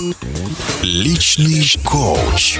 Личный коуч.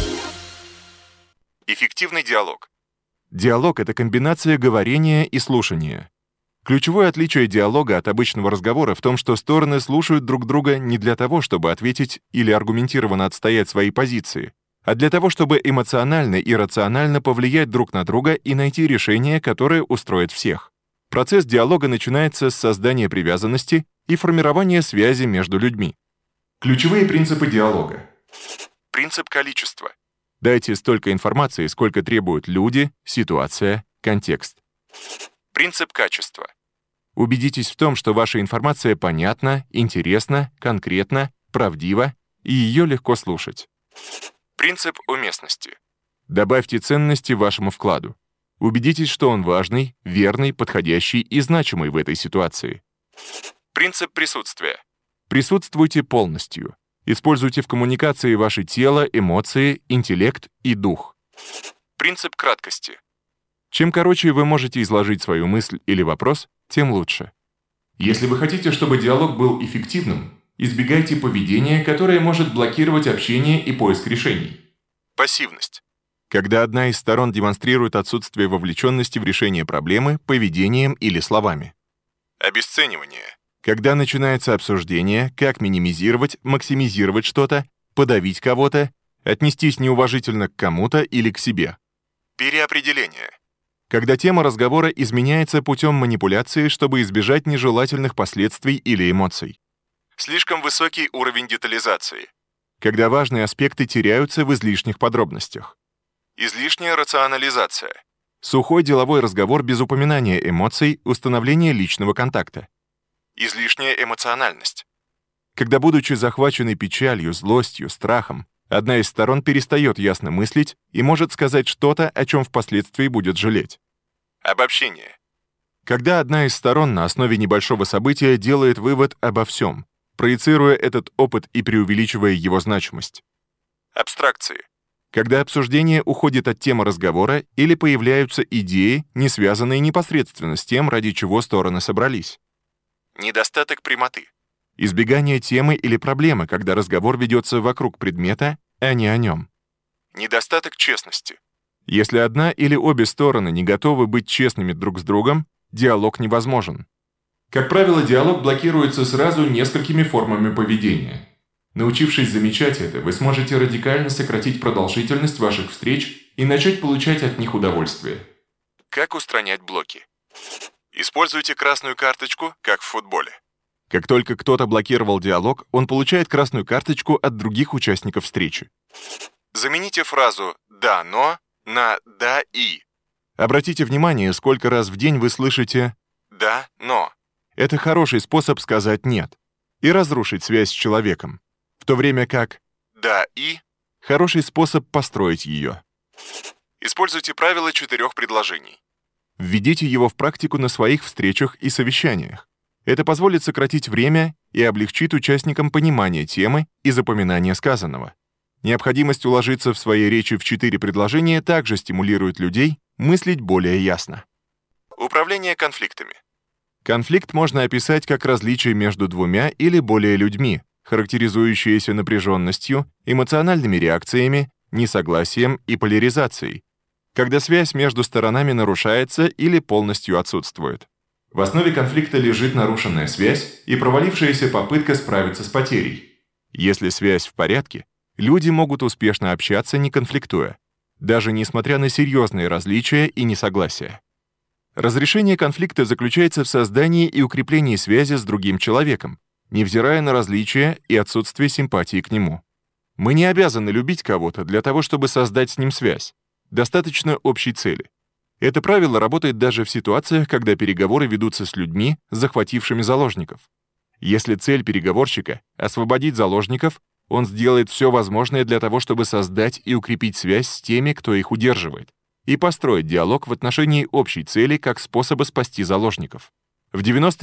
Эффективный диалог. Диалог — это комбинация говорения и слушания. Ключевое отличие диалога от обычного разговора в том, что стороны слушают друг друга не для того, чтобы ответить или аргументированно отстоять свои позиции, а для того, чтобы эмоционально и рационально повлиять друг на друга и найти решение, которое устроит всех. Процесс диалога начинается с создания привязанности и формирования связи между людьми. Ключевые принципы диалога. Принцип количества. Дайте столько информации, сколько требуют люди, ситуация, контекст. Принцип качества. Убедитесь в том, что ваша информация понятна, интересна, конкретна, правдива, и ее легко слушать. Принцип уместности. Добавьте ценности вашему вкладу. Убедитесь, что он важный, верный, подходящий и значимый в этой ситуации. Принцип присутствия. Присутствуйте полностью. Используйте в коммуникации ваше тело, эмоции, интеллект и дух. Принцип краткости. Чем короче вы можете изложить свою мысль или вопрос, тем лучше. Если вы хотите, чтобы диалог был эффективным, избегайте поведения, которое может блокировать общение и поиск решений. Пассивность. Когда одна из сторон демонстрирует отсутствие вовлеченности в решение проблемы поведением или словами. Обесценивание. Когда начинается обсуждение, как минимизировать, максимизировать что-то, подавить кого-то, отнестись неуважительно к кому-то или к себе. Переопределение. Когда тема разговора изменяется путем манипуляции, чтобы избежать нежелательных последствий или эмоций. Слишком высокий уровень детализации. Когда важные аспекты теряются в излишних подробностях. Излишняя рационализация. Сухой деловой разговор без упоминания эмоций, установления личного контакта. Излишняя эмоциональность. Когда, будучи захваченной печалью, злостью, страхом, одна из сторон перестает ясно мыслить и может сказать что-то, о чем впоследствии будет жалеть. Обобщение. Когда одна из сторон на основе небольшого события делает вывод обо всем, проецируя этот опыт и преувеличивая его значимость. Абстракции. Когда обсуждение уходит от темы разговора или появляются идеи, не связанные непосредственно с тем, ради чего стороны собрались. Недостаток прямоты. Избегание темы или проблемы, когда разговор ведется вокруг предмета, а не о нем. Недостаток честности. Если одна или обе стороны не готовы быть честными друг с другом, диалог невозможен. Как правило, диалог блокируется сразу несколькими формами поведения. Научившись замечать это, вы сможете радикально сократить продолжительность ваших встреч и начать получать от них удовольствие. Как устранять блоки? Используйте красную карточку, как в футболе. Как только кто-то блокировал диалог, он получает красную карточку от других участников встречи. Замените фразу «да, но» на «да и». Обратите внимание, сколько раз в день вы слышите «да, но». Это хороший способ сказать «нет» и разрушить связь с человеком, в то время как «да и» — хороший способ построить ее. Используйте правило 4 предложений. Введите его в практику на своих встречах и совещаниях. Это позволит сократить время и облегчит участникам понимание темы и запоминание сказанного. Необходимость уложиться в своей речи в 4 предложения также стимулирует людей мыслить более ясно. Управление конфликтами. Конфликт можно описать как различие между двумя или более людьми, характеризующиеся напряженностью, эмоциональными реакциями, несогласием и поляризацией, когда связь между сторонами нарушается или полностью отсутствует. В основе конфликта лежит нарушенная связь и провалившаяся попытка справиться с потерей. Если связь в порядке, люди могут успешно общаться, не конфликтуя, даже несмотря на серьезные различия и несогласия. Разрешение конфликта заключается в создании и укреплении связи с другим человеком, невзирая на различия и отсутствие симпатии к нему. Мы не обязаны любить кого-то для того, чтобы создать с ним связь. Достаточно общей цели. Это правило работает даже в ситуациях, когда переговоры ведутся с людьми, захватившими заложников. Если цель переговорщика — освободить заложников, он сделает все возможное для того, чтобы создать и укрепить связь с теми, кто их удерживает, и построить диалог в отношении общей цели как способа спасти заложников. В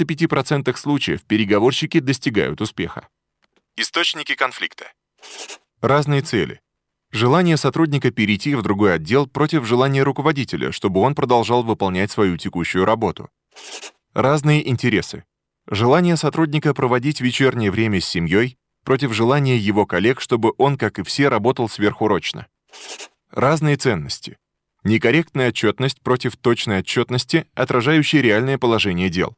95% случаев переговорщики достигают успеха. Источники конфликта. Разные цели. Желание сотрудника перейти в другой отдел против желания руководителя, чтобы он продолжал выполнять свою текущую работу. Разные интересы. Желание сотрудника проводить вечернее время с семьей против желания его коллег, чтобы он, как и все, работал сверхурочно. Разные ценности. Некорректная отчетность против точной отчетности, отражающей реальное положение дел.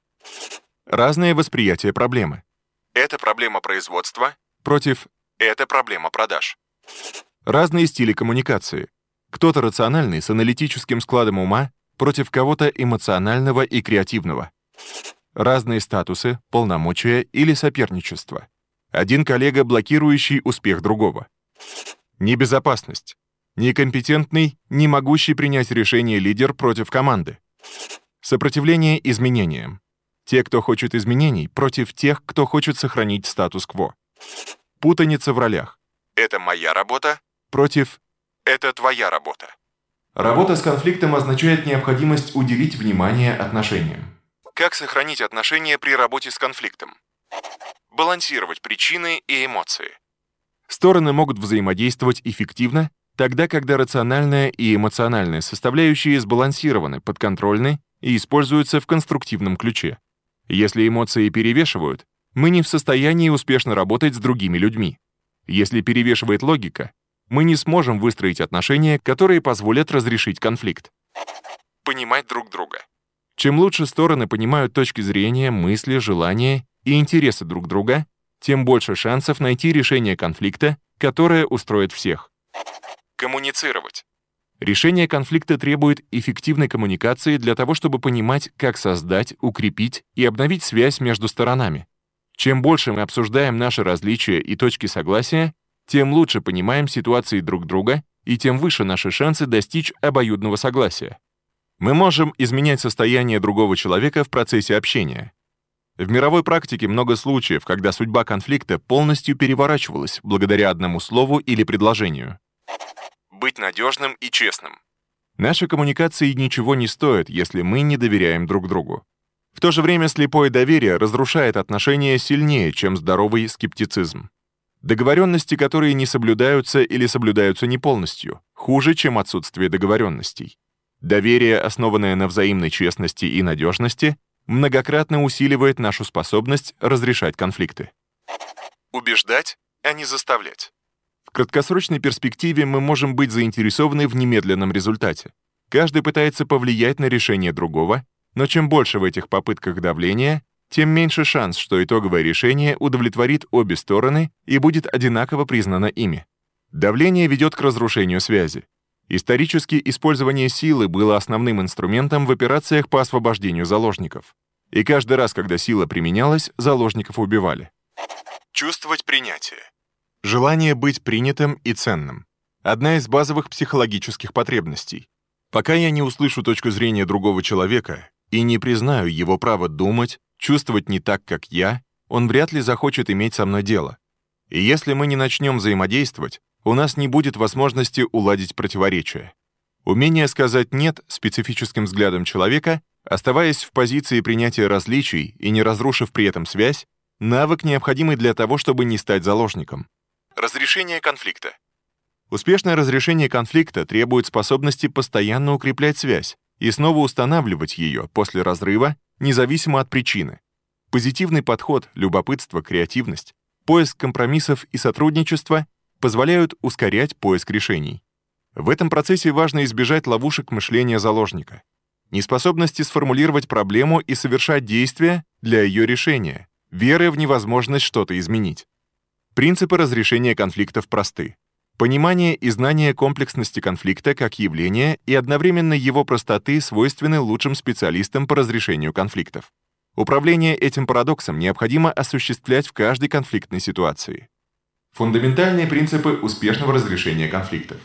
Разное восприятие проблемы. Это проблема производства против «это проблема продаж». Разные стили коммуникации. Кто-то рациональный с аналитическим складом ума против кого-то эмоционального и креативного. Разные статусы, полномочия или соперничество. Один коллега, блокирующий успех другого. Небезопасность. Некомпетентный, не могущий принять решение лидер против команды. Сопротивление изменениям. Те, кто хочет изменений, против тех, кто хочет сохранить статус-кво. Путаница в ролях. Это моя работа против «это твоя работа». Работа с конфликтом означает необходимость уделить внимание отношениям. Как сохранить отношения при работе с конфликтом? Балансировать причины и эмоции. Стороны могут взаимодействовать эффективно, тогда, когда рациональная и эмоциональная составляющие сбалансированы, подконтрольны и используются в конструктивном ключе. Если эмоции перевешивают, мы не в состоянии успешно работать с другими людьми. Если перевешивает логика, мы не сможем выстроить отношения, которые позволят разрешить конфликт. Понимать друг друга. Чем лучше стороны понимают точки зрения, мысли, желания и интересы друг друга, тем больше шансов найти решение конфликта, которое устроит всех. Коммуницировать. Решение конфликта требует эффективной коммуникации для того, чтобы понимать, как создать, укрепить и обновить связь между сторонами. Чем больше мы обсуждаем наши различия и точки согласия, тем лучше понимаем ситуации друг друга, и тем выше наши шансы достичь обоюдного согласия. Мы можем изменять состояние другого человека в процессе общения. В мировой практике много случаев, когда судьба конфликта полностью переворачивалась благодаря одному слову или предложению. Быть надежным и честным. Наши коммуникации ничего не стоят, если мы не доверяем друг другу. В то же время слепое доверие разрушает отношения сильнее, чем здоровый скептицизм. Договоренности, которые не соблюдаются или соблюдаются не полностью, хуже, чем отсутствие договоренностей. Доверие, основанное на взаимной честности и надежности, многократно усиливает нашу способность разрешать конфликты. Убеждать, а не заставлять. В краткосрочной перспективе мы можем быть заинтересованы в немедленном результате. Каждый пытается повлиять на решение другого, но чем больше в этих попытках давления, тем меньше шанс, что итоговое решение удовлетворит обе стороны и будет одинаково признано ими. Давление ведет к разрушению связи. Исторически использование силы было основным инструментом в операциях по освобождению заложников. И каждый раз, когда сила применялась, заложников убивали. Чувствовать принятие. Желание быть принятым и ценным. Одна из базовых психологических потребностей. Пока я не услышу точку зрения другого человека и не признаю его право думать, чувствовать не так, как я, он вряд ли захочет иметь со мной дело. И если мы не начнем взаимодействовать, у нас не будет возможности уладить противоречия. Умение сказать «нет» специфическим взглядом человека, оставаясь в позиции принятия различий и не разрушив при этом связь, навык, необходимый для того, чтобы не стать заложником. Разрешение конфликта. Успешное разрешение конфликта требует способности постоянно укреплять связь и снова устанавливать ее после разрыва, независимо от причины. Позитивный подход, любопытство, креативность, поиск компромиссов и сотрудничество позволяют ускорять поиск решений. В этом процессе важно избежать ловушек мышления заложника, неспособности сформулировать проблему и совершать действия для ее решения, веры в невозможность что-то изменить. Принципы разрешения конфликтов просты. Понимание и знание комплексности конфликта как явления и одновременно его простоты свойственны лучшим специалистам по разрешению конфликтов. Управление этим парадоксом необходимо осуществлять в каждой конфликтной ситуации. Фундаментальные принципы успешного разрешения конфликтов.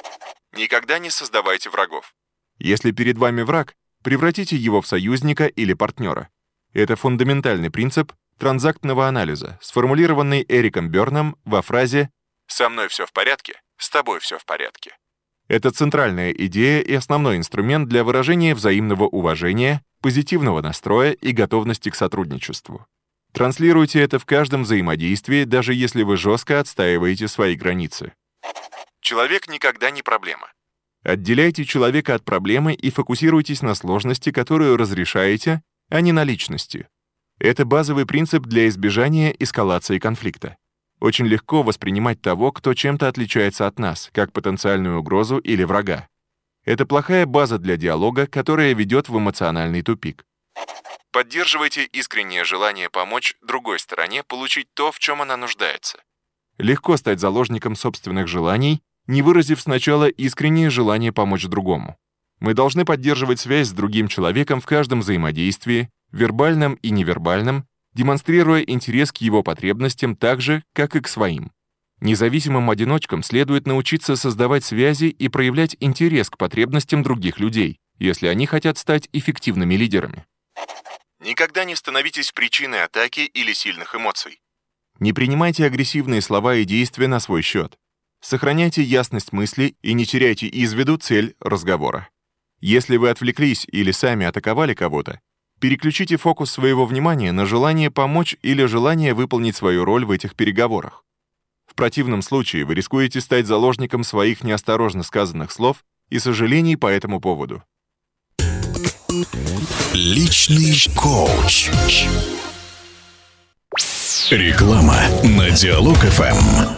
Никогда не создавайте врагов. Если перед вами враг, превратите его в союзника или партнера. Это фундаментальный принцип транзактного анализа, сформулированный Эриком Берном во фразе «Со мной все в порядке, с тобой все в порядке». Это центральная идея и основной инструмент для выражения взаимного уважения, позитивного настроя и готовности к сотрудничеству. Транслируйте это в каждом взаимодействии, даже если вы жестко отстаиваете свои границы. Человек никогда не проблема. Отделяйте человека от проблемы и фокусируйтесь на сложности, которую разрешаете, а не на личности. Это базовый принцип для избежания эскалации конфликта. очень легко воспринимать того, кто чем-то отличается от нас, как потенциальную угрозу или врага. Это плохая база для диалога, которая ведет в эмоциональный тупик. Поддерживайте искреннее желание помочь другой стороне получить то, в чем она нуждается. Легко стать заложником собственных желаний, не выразив сначала искреннее желание помочь другому. Мы должны поддерживать связь с другим человеком в каждом взаимодействии, вербальном и невербальном, демонстрируя интерес к его потребностям так же, как и к своим. Независимым одиночкам следует научиться создавать связи и проявлять интерес к потребностям других людей, если они хотят стать эффективными лидерами. Никогда не становитесь причиной атаки или сильных эмоций. Не принимайте агрессивные слова и действия на свой счет. Сохраняйте ясность мысли и не теряйте из виду цель разговора. Если вы отвлеклись или сами атаковали кого-то, переключите фокус своего внимания на желание помочь или желание выполнить свою роль в этих переговорах. В противном случае вы рискуете стать заложником своих неосторожно сказанных слов и сожалений по этому поводу. Личный коуч. Реклама на Диалог ФМ.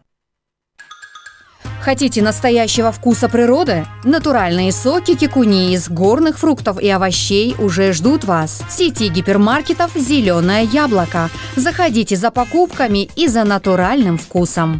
Хотите настоящего вкуса природы? Натуральные соки кикуни из горных фруктов и овощей уже ждут вас. В сети гипермаркетов «Зеленое яблоко». Заходите за покупками и за натуральным вкусом.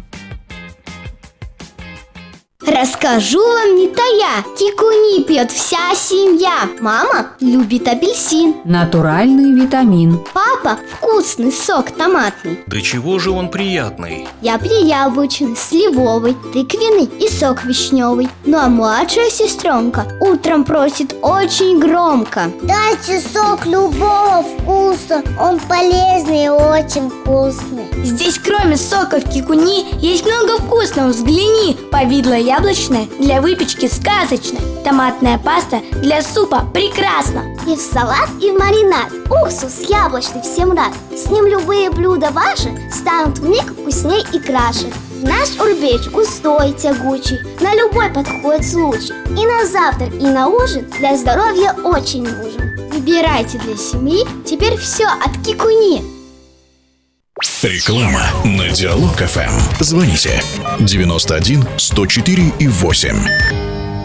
Расскажу вам не тая, кикуни пьет вся семья. Мама любит апельсин. Натуральный витамин. Папа вкусный сок томатный. Да чего же он приятный? Я пью яблочный, сливовый, тыквенный и сок вишневый. Ну а младшая сестренка утром просит очень громко: дайте сок любого вкуса, он полезный и очень вкусный. Здесь кроме соков кикуни есть много вкусного, взгляни. Повидло яблочное для выпечки сказочно. Томатная паста для супа прекрасно. И в салат, и в маринад. Уксус яблочный всем рад. С ним любые блюда ваши станут вмиг вкусней и краше. Наш урбеч густой, тягучий, на любой подходит случай. И на завтрак, и на ужин для здоровья очень нужен. Выбирайте для семьи теперь все от кикуни. Реклама на Диалог ФМ. Звоните 91 104 и 8.